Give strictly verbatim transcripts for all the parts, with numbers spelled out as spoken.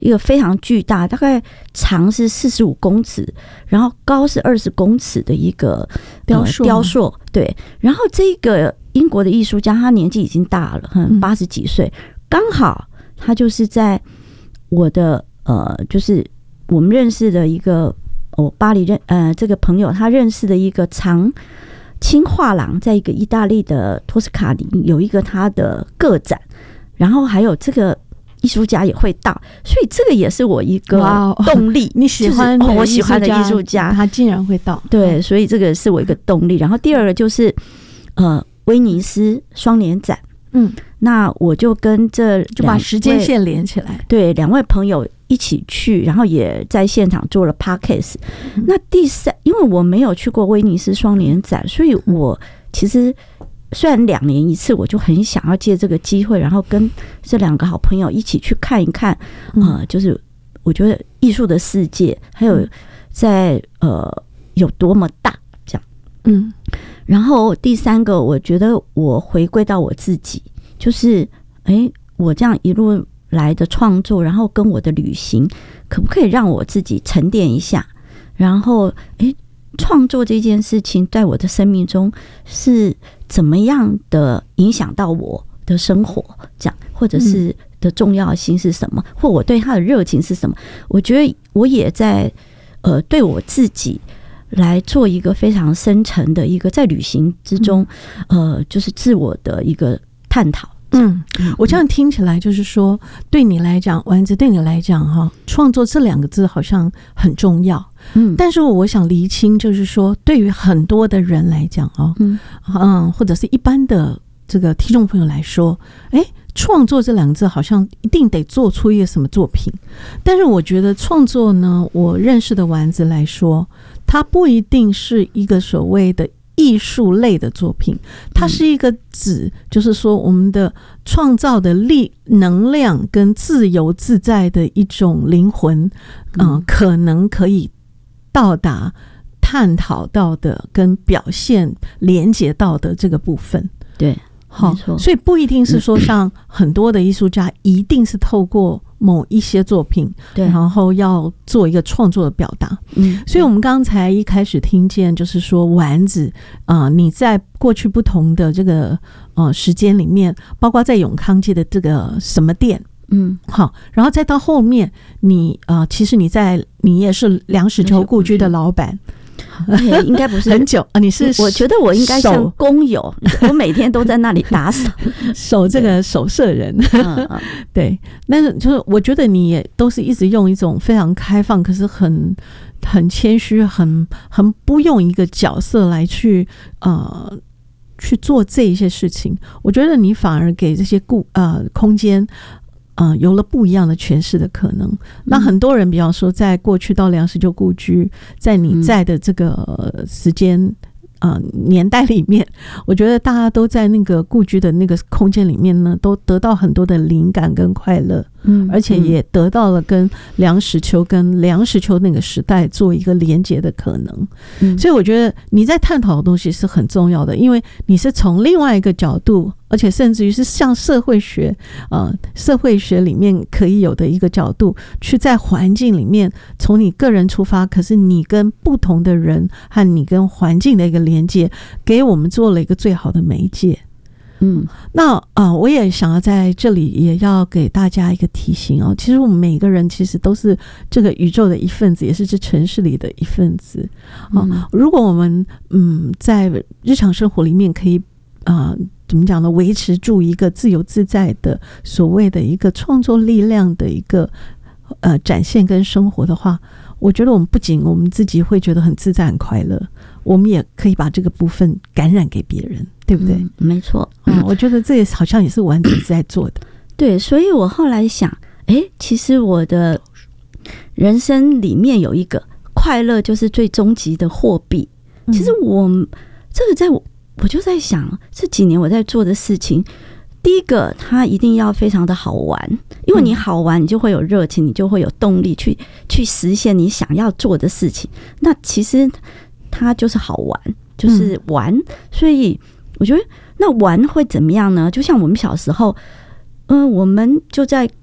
一个非常巨大，大概长是四十五公尺，然后高是二十公尺的一个雕塑、呃、 雕塑。对，然后这个英国的艺术家，他年纪已经大了，八十几岁，刚好他就是在我的呃，就是我们认识的一个哦，巴黎认呃这个朋友他认识的一个长青画廊，在一个意大利的托斯卡尼有一个他的个展，然后还有这个艺术家也会到，所以这个也是我一个动力。 Wow, 你喜欢、 就是哦、我喜欢的艺术家， 他竟然会到， 对，所以这个是我一个动力。然后第二个就是呃威尼斯双年展，嗯，那我就跟这就把时间线连起来， 对，两位朋友一起去，然后也在现场做了 podcast、嗯。那第三，因为我没有去过威尼斯双年展，所以我其实虽然两年一次，我就很想要借这个机会，然后跟这两个好朋友一起去看一看，嗯、呃，就是我觉得艺术的世界，还有在呃有多么大这样，嗯。然后第三个，我觉得我回归到我自己，就是哎，我这样一路来的创作，然后跟我的旅行，可不可以让我自己沉淀一下？然后哎，创作这件事情在我的生命中是怎么样的影响到我的生活？这样，或者是的重要性是什么？或我对它的热情是什么？我觉得我也在呃对我自己来做一个非常深层的一个在旅行之中，嗯、呃，就是自我的一个探讨。 嗯，我这样听起来就是说，对你来讲，丸子对你来讲哈，创作这两个字好像很重要。嗯，但是我想厘清，就是说，对于很多的人来讲哦，嗯嗯，或者是一般的这个听众朋友来说，哎，创作这两个字好像一定得做出一个什么作品。但是我觉得创作呢，我认识的丸子来说，它不一定是一个所谓的艺术类的作品，它是一个指，就是说我们的创造的力、能量跟自由自在的一种灵魂，嗯、呃，可能可以到达探讨到的跟表现连接到的这个部分。 对， 好，所以不一定是说像很多的艺术家一定是透过某一些作品，对，然后要做一个创作的表达。嗯，所以我们刚才一开始听见就是说丸子啊、呃，你在过去不同的这个呃时间里面，包括在永康街的这个什么店，嗯，好，然后再到后面你呃，其实你在你也是梁实秋故居的老板。 欸、应该不是很久啊！你是我觉得我应该像工友，我每天都在那里打扫， 守这个守舍人。嗯嗯、对，但是就是我觉得你也都是一直用一种非常开放，可是很很谦虚，很很不用一个角色来去呃去做这一些事情。我觉得你反而给这些故呃空间。嗯，有了不一样的诠释的可能。那很多人，比方说，在过去到梁实秋故居，在你在的这个时间呃年代里面，我觉得大家都在那个故居的那个空间里面呢，都得到很多的灵感跟快乐。嗯，而且也得到了跟梁实秋跟梁实秋那个时代做一个连结的可能。嗯，所以我觉得你在探讨的东西是很重要的，因为你是从另外一个角度，而且甚至于是像社会学呃社会学里面可以有的一个角度，去在环境里面从你个人出发，可是你跟不同的人和你跟环境的一个连接，给我们做了一个最好的媒介。嗯，那啊、呃，我也想要在这里也要给大家一个提醒哦。其实我们每个人其实都是这个宇宙的一份子，也是这城市里的一份子。哦、嗯，如果我们嗯在日常生活里面可以啊、呃、怎么讲呢，维持住一个自由自在的所谓的一个创作力量的一个呃展现跟生活的话，我觉得我们不仅我们自己会觉得很自在很快乐，我们也可以把这个部分感染给别人。对不对？ 嗯、没错、 嗯，我觉得这也好像也是丸子在做的。 对，所以我后来想，哎，其实我的人生里面有一个快乐，就是最终极的货币。嗯、其实我这个在我我就在想，这几年我在做的事情，第一个，它一定要非常的好玩，因为你好玩，你就会有热情，你就会有动力去去实现你想要做的事情。那其实它就是好玩，就是玩，嗯、所以。我觉得那玩会怎么样呢？就像我们小时候，嗯、呃，我们就在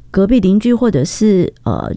隔壁邻居或者是呃